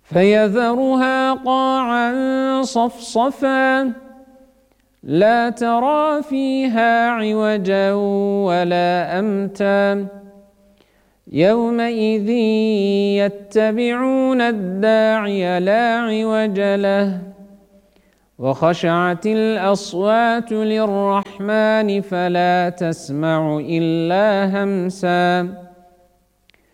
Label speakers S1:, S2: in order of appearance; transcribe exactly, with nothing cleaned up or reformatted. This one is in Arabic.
S1: فيذرها قاعا صفصفا لا ترى فيها عوجا ولا أمتا يومئذ يتبعون الداعي لا عوج له وخشعت الأصوات للرحمن فلا تسمع إلا همسا.